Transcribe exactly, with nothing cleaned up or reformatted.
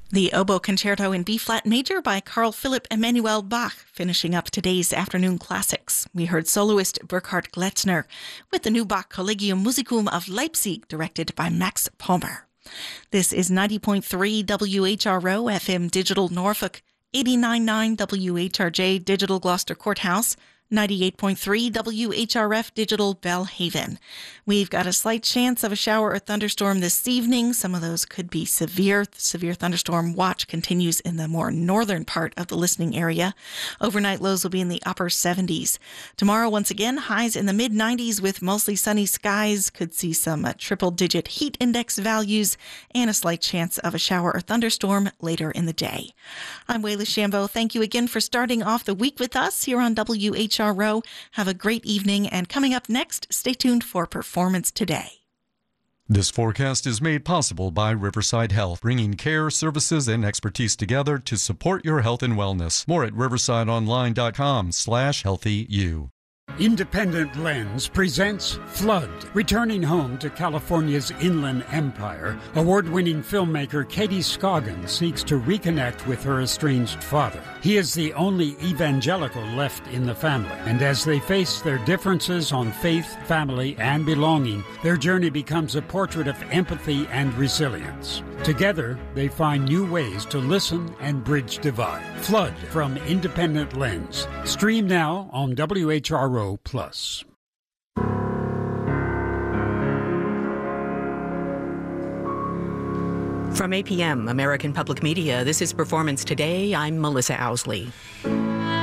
The Oboe Concerto in B-flat major by Carl Philipp Emanuel Bach, finishing up today's afternoon classics. We heard soloist Burkhard Gletzner with the new Bach Collegium Musicum of Leipzig, directed by Max Pommer. This is ninety point three W H R O F M Digital Norfolk, eighty-nine point nine W H R J Digital Gloucester Courthouse, ninety-eight point three W H R F Digital Belhaven. We've got a slight chance of a shower or thunderstorm this evening. Some of those could be severe. The severe thunderstorm watch continues in the more northern part of the listening area. Overnight lows will be in the upper seventies. Tomorrow, once again, highs in the mid nineties with mostly sunny skies. Could see some uh, triple-digit heat index values and a slight chance of a shower or thunderstorm later in the day. I'm Wayla Shambo. Thank you again for starting off the week with us here on W H R O. Have a great evening, and coming up next, stay tuned for Performance Today. This forecast is made possible by Riverside Health, bringing care, services, and expertise together to support your health and wellness. More at riversideonline.com slash healthy you. Independent Lens presents Flood. Returning home to California's Inland Empire, award-winning filmmaker Katie Scoggins seeks to reconnect with her estranged father. He is the only evangelical left in the family, and as they face their differences on faith, family, and belonging, their journey becomes a portrait of empathy and resilience. Together, they find new ways to listen and bridge divide. Flood from Independent Lens. Stream now on W H R O Plus. From A P M, American Public Media, this is Performance Today. I'm Melissa Owsley.